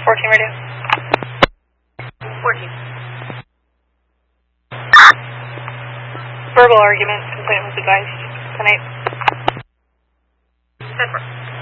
14 radio. 14. Verbal argument, complaint was advised tonight. 10-4.